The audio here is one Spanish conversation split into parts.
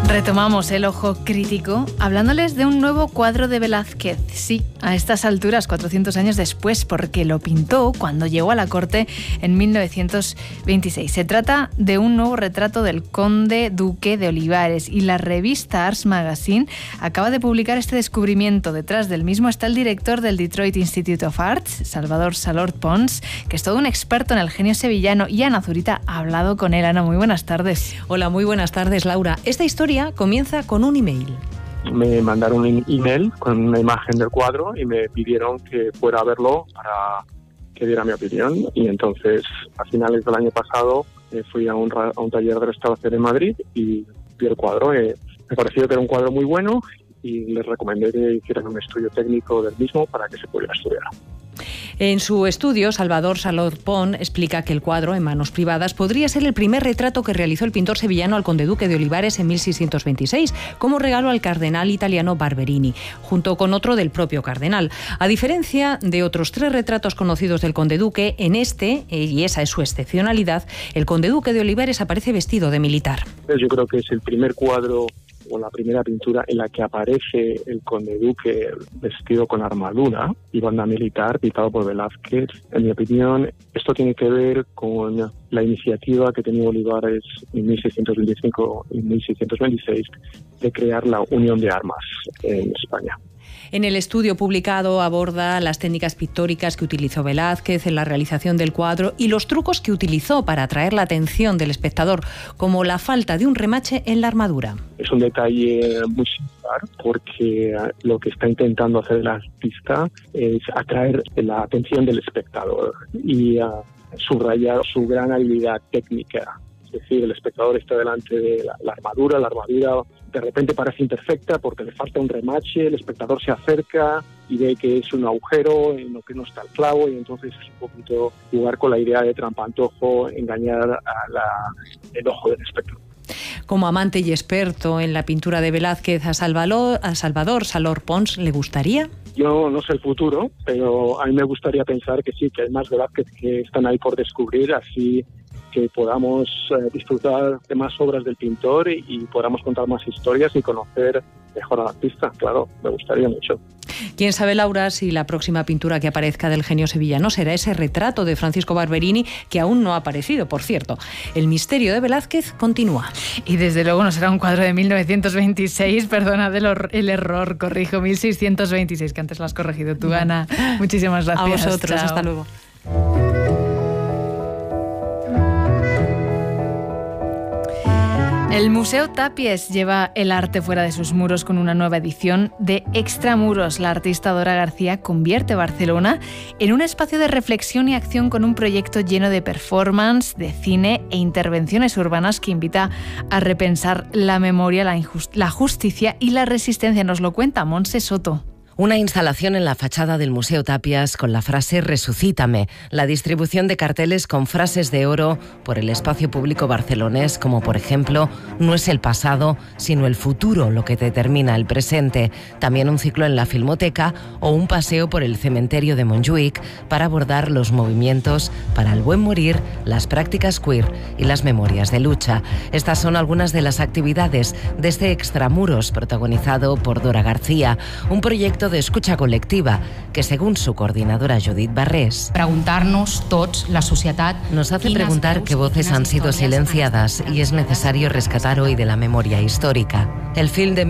Retomamos el ojo crítico hablándoles de un nuevo cuadro de Velázquez. Sí, a estas alturas, 400 años después, porque lo pintó cuando llegó a la corte en 1926. Se trata de un nuevo retrato del conde duque de Olivares y la revista Ars Magazine acaba de publicar este descubrimiento. Detrás del mismo está el director del Detroit Institute of Arts, Salvador Salort Pons, que es todo un experto en el genio sevillano, y Ana Zurita ha hablado con él. Ana, muy buenas tardes. Hola, muy buenas tardes, Laura. Esta historia comienza con un email. Me mandaron un email con una imagen del cuadro y me pidieron que fuera a verlo para que diera mi opinión. Y entonces, a finales del año pasado, fui a un taller de restauración en Madrid y vi el cuadro. Me pareció que era un cuadro muy bueno y les recomendé que hicieran un estudio técnico del mismo para que se pudiera estudiar. En su estudio, Salvador Salort Pons explica que el cuadro, en manos privadas, podría ser el primer retrato que realizó el pintor sevillano al conde duque de Olivares en 1626, como regalo al cardenal italiano Barberini, junto con otro del propio cardenal. A diferencia de otros 3 retratos conocidos del conde duque, en este, y esa es su excepcionalidad, el conde duque de Olivares aparece vestido de militar. Yo creo que es el primer cuadro o la primera pintura en la que aparece el conde duque vestido con armadura y banda militar, pintado por Velázquez. En mi opinión, esto tiene que ver con la iniciativa que tenía Olivares en 1625 y 1626 de crear la Unión de Armas en España. En el estudio publicado aborda las técnicas pictóricas que utilizó Velázquez en la realización del cuadro y los trucos que utilizó para atraer la atención del espectador, como la falta de un remache en la armadura. Es un detalle muy singular porque lo que está intentando hacer el artista es atraer la atención del espectador y subrayar su gran habilidad técnica. Es decir, el espectador está delante de la armadura de repente parece imperfecta porque le falta un remache, el espectador se acerca y ve que es un agujero en lo que no está el clavo, y entonces es un poquito jugar con la idea de trampantojo, engañar el ojo del espectador. Como amante y experto en la pintura de Velázquez, a Salvador Salort Pons, ¿le gustaría? Yo no sé el futuro, pero a mí me gustaría pensar que sí, que hay más Velázquez que están ahí por descubrir, así que podamos disfrutar de más obras del pintor y podamos contar más historias y conocer mejor al artista. Claro, me gustaría mucho. Quién sabe, Laura, si la próxima pintura que aparezca del genio sevillano será ese retrato de Francisco Barberini, que aún no ha aparecido, por cierto. El misterio de Velázquez continúa. Y desde luego no será un cuadro de 1926, perdonad el error, corrijo, 1626, que antes lo has corregido tú, Ana. Muchísimas gracias. A vosotros, chao. Hasta luego. El Museo Tapies lleva el arte fuera de sus muros con una nueva edición de Extramuros. La artista Dora García convierte Barcelona en un espacio de reflexión y acción con un proyecto lleno de performance, de cine e intervenciones urbanas que invita a repensar la memoria, la justicia y la resistencia. Nos lo cuenta Montse Soto. Una instalación en la fachada del Museo Tapias con la frase «Resucítame», la distribución de carteles con frases de oro por el espacio público barcelonés, como por ejemplo «No es el pasado, sino el futuro lo que determina el presente», también un ciclo en la Filmoteca o un paseo por el cementerio de Montjuïc para abordar los movimientos para el buen morir, las prácticas queer y las memorias de lucha. Estas son algunas de las actividades de este Extramuros protagonizado por Dora García, un proyecto de escucha colectiva que, según su coordinadora Judit Barrés, preguntarnos tots, la societat, nos hace preguntar qué voces han sido silenciadas y es necesario rescatar hoy de la memoria histórica. El film de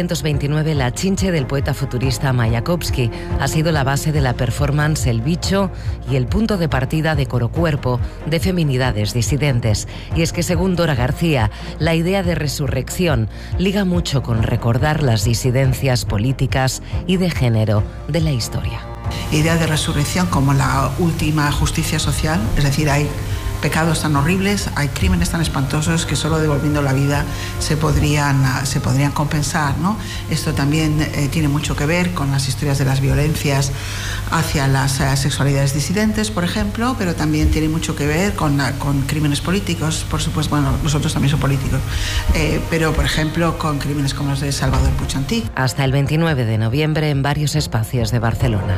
1929 La Chinche del poeta futurista Mayakovsky ha sido la base de la performance El Bicho y el punto de partida de Coro Cuerpo, de feminidades disidentes. Y es que, según Dora García, la idea de resurrección liga mucho con recordar las disidencias políticas y de género de la historia. Idea de resurrección como la última justicia social, es decir, hay pecados tan horribles, hay crímenes tan espantosos que solo devolviendo la vida se podrían compensar, ¿no? Esto también tiene mucho que ver con las historias de las violencias hacia las sexualidades disidentes, por ejemplo, pero también tiene mucho que ver con crímenes políticos, por supuesto, bueno, nosotros también somos políticos, pero por ejemplo con crímenes como los de Salvador Puig Antich. Hasta el 29 de noviembre en varios espacios de Barcelona.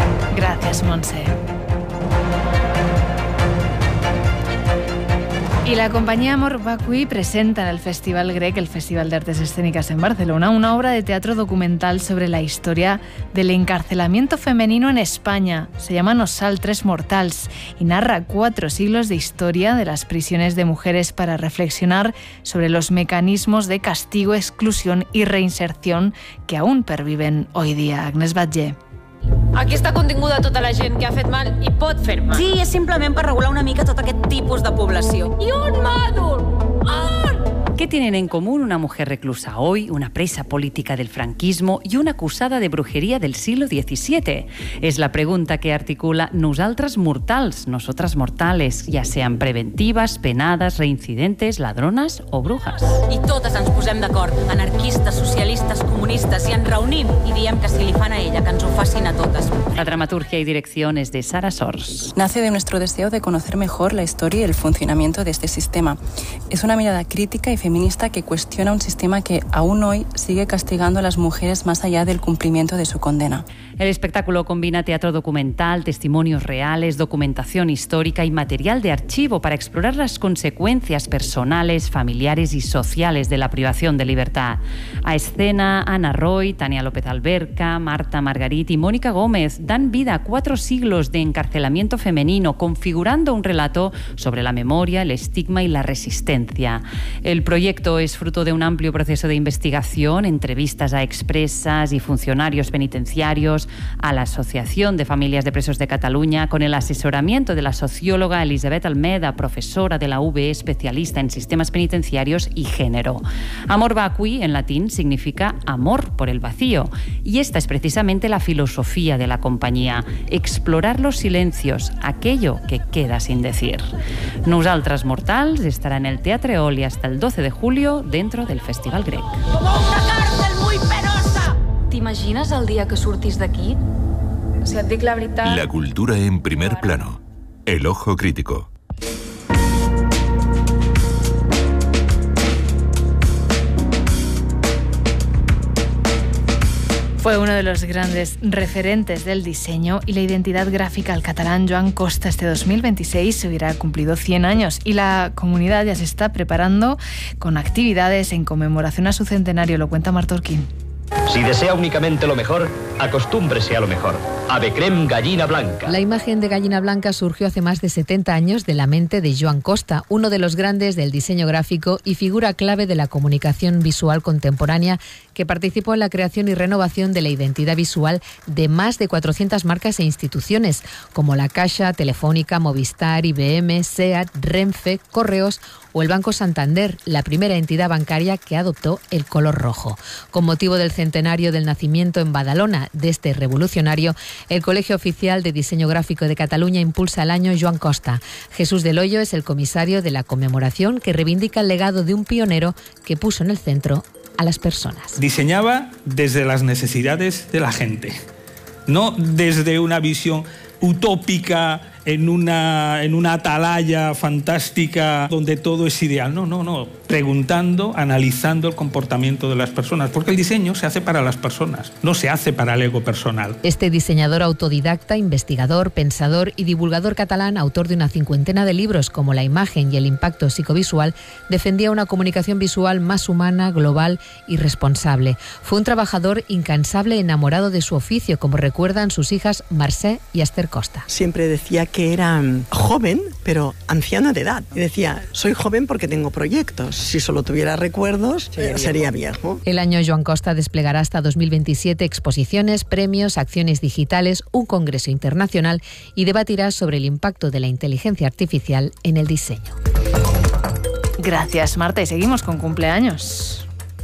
Gracias, Montse. Y la compañía Amor Vacui presenta en el Festival Grec, el Festival de Artes Escénicas en Barcelona, una obra de teatro documental sobre la historia del encarcelamiento femenino en España. Se llama Nosaltres Mortals y narra 4 siglos de historia de las prisiones de mujeres para reflexionar sobre los mecanismos de castigo, exclusión y reinserción que aún perviven hoy día. Agnès Batlle. Aquí està continguda tota la gent que ha fet mal i pot fer mal. Sí, és simplement per regular una mica tot aquest tipus de població. I un mòdul! ¿Qué tienen en común una mujer reclusa hoy, una presa política del franquismo y una acusada de brujería del siglo XVII? Es la pregunta que articula Nosaltres Mortals, nosotras mortales, ya sean preventivas, penadas, reincidentes, ladronas o brujas. I totes ens posem d'acord, anarquistes, socialistes, comunistes, i ens reunim i diem que si li fan a ella, que ens ho facin a totes. La dramaturgia y dirección es de Sara Sors. Nace de nuestro deseo de conocer mejor la historia y el funcionamiento de este sistema. Es una mirada crítica y feminista que cuestiona un sistema que aún hoy sigue castigando a las mujeres más allá del cumplimiento de su condena. El espectáculo combina teatro documental, testimonios reales, documentación histórica y material de archivo para explorar las consecuencias personales, familiares y sociales de la privación de libertad. A escena, Ana Roy, Tania López Alberca, Marta Margarit y Mónica Gómez dan vida a 4 siglos de encarcelamiento femenino, configurando un relato sobre la memoria, el estigma y la resistencia. El proyecto es fruto de un amplio proceso de investigación, entrevistas a expresas y funcionarios penitenciarios, a la Asociación de Familias de Presos de Cataluña, con el asesoramiento de la socióloga Elisabet Almeda, profesora de la UB, especialista en sistemas penitenciarios y género. Amor Vacui, en latín, significa amor por el vacío, y esta es precisamente la filosofía de la compañía: explorar los silencios, aquello que queda sin decir. Nosaltres Mortals estará en el Teatre Oli hasta el 12 de julio dentro del Festival Grec. Com una càrcel muy penosa! ¿T'imagines el dia que surtis d'aquí? Si et dic la veritat... La cultura en primer plano. El ojo crítico. Fue uno de los grandes referentes del diseño y la identidad gráfica al catalán Joan Costa. Este 2026 hubiera cumplido 100 años y la comunidad ya se está preparando con actividades en conmemoración a su centenario. Lo cuenta Martorquín. Si desea únicamente lo mejor, acostúmbrese a lo mejor. Ave Creme Gallina Blanca. La imagen de Gallina Blanca surgió hace más de 70 años de la mente de Joan Costa, uno de los grandes del diseño gráfico y figura clave de la comunicación visual contemporánea, que participó en la creación y renovación de la identidad visual de más de 400 marcas e instituciones, como la Caixa, Telefónica, Movistar, IBM, SEAT, Renfe, Correos o el Banco Santander, la primera entidad bancaria que adoptó el color rojo. Con motivo del centenario del nacimiento en Badalona de este revolucionario, el Colegio Oficial de Diseño Gráfico de Cataluña impulsa el año Joan Costa. Jesús del Hoyo es el comisario de la conmemoración, que reivindica el legado de un pionero que puso en el centro a las personas. Diseñaba desde las necesidades de la gente, no desde una visión utópica en una atalaya fantástica donde todo es ideal. No. Preguntando, analizando el comportamiento de las personas, porque el diseño se hace para las personas, no se hace para el ego personal. Este diseñador autodidacta, investigador, pensador y divulgador catalán, autor de una 50 de libros como La imagen y el impacto psicovisual, defendía una comunicación visual más humana, global y responsable. Fue un trabajador incansable, enamorado de su oficio, como recuerdan sus hijas Mercè y Esther Costa. Siempre decía que era joven, pero anciana de edad. Y decía, soy joven porque tengo proyectos. Si solo tuviera recuerdos, sería viejo. El año Joan Costa desplegará hasta 2027 exposiciones, premios, acciones digitales, un congreso internacional y debatirá sobre el impacto de la inteligencia artificial en el diseño. Gracias, Marta. Y seguimos con cumpleaños.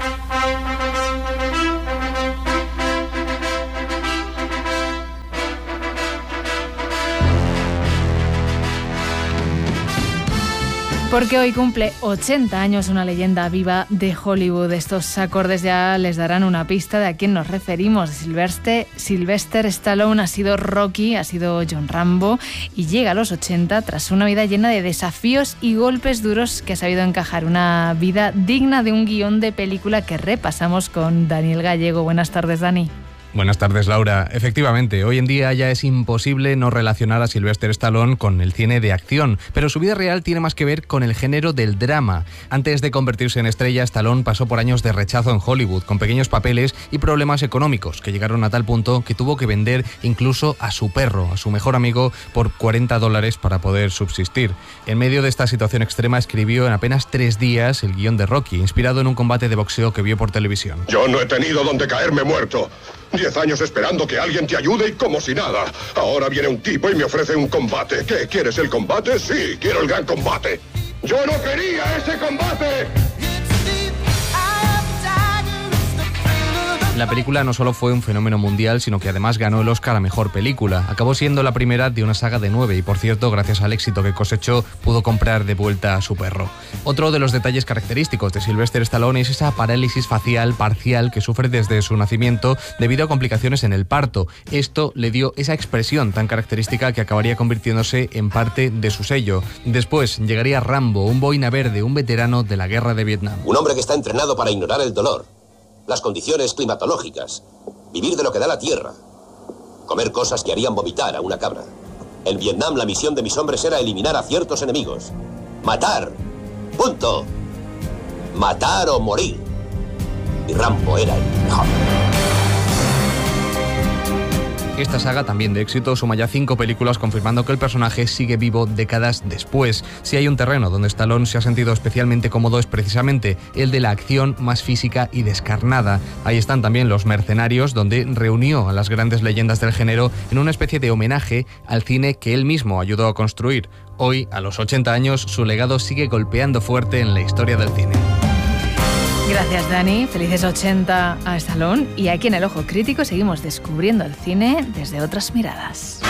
Porque hoy cumple 80 años una leyenda viva de Hollywood. Estos acordes ya les darán una pista de a quién nos referimos. Sylvester Stallone ha sido Rocky, ha sido John Rambo y llega a los 80 tras una vida llena de desafíos y golpes duros que ha sabido encajar. Una vida digna de un guión de película que repasamos con Daniel Gallego. Buenas tardes, Dani. Buenas tardes, Laura. Efectivamente, hoy en día ya es imposible no relacionar a Sylvester Stallone con el cine de acción, pero su vida real tiene más que ver con el género del drama. Antes de convertirse en estrella, Stallone pasó por años de rechazo en Hollywood, con pequeños papeles y problemas económicos, que llegaron a tal punto que tuvo que vender incluso a su perro, a su mejor amigo, por $40 para poder subsistir. En medio de esta situación extrema, escribió en apenas 3 días el guión de Rocky, inspirado en un combate de boxeo que vio por televisión. Yo no he tenido donde caerme muerto. 10 años esperando que alguien te ayude y como si nada. Ahora viene un tipo y me ofrece un combate. ¿Qué? ¿Quieres el combate? Sí, quiero el gran combate. ¡Yo no quería ese combate! La película no solo fue un fenómeno mundial, sino que además ganó el Oscar a Mejor Película. Acabó siendo la primera de una saga de 9 y, por cierto, gracias al éxito que cosechó, pudo comprar de vuelta a su perro. Otro de los detalles característicos de Sylvester Stallone es esa parálisis facial parcial que sufre desde su nacimiento debido a complicaciones en el parto. Esto le dio esa expresión tan característica que acabaría convirtiéndose en parte de su sello. Después llegaría Rambo, un boina verde, un veterano de la guerra de Vietnam. Un hombre que está entrenado para ignorar el dolor, las condiciones climatológicas, vivir de lo que da la tierra, comer cosas que harían vomitar a una cabra. En Vietnam la misión de mis hombres era eliminar a ciertos enemigos. Matar. Punto. Matar o morir. Y Rambo era el mejor. Esta saga, también de éxito, suma ya 5 películas confirmando que el personaje sigue vivo décadas después. Si hay un terreno donde Stallone se ha sentido especialmente cómodo es precisamente el de la acción más física y descarnada. Ahí están también Los Mercenarios, donde reunió a las grandes leyendas del género en una especie de homenaje al cine que él mismo ayudó a construir. Hoy, a los 80 años, su legado sigue golpeando fuerte en la historia del cine. Gracias, Dani. Felices 80 a Stallone. Y aquí en El Ojo Crítico seguimos descubriendo el cine desde otras miradas.